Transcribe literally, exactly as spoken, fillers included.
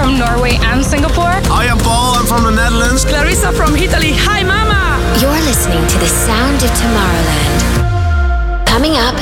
from Norway and Singapore. I am Paul, I'm from the Netherlands. Clarissa from Italy. Hi, Mama! You're listening to the sound of Tomorrowland. Coming up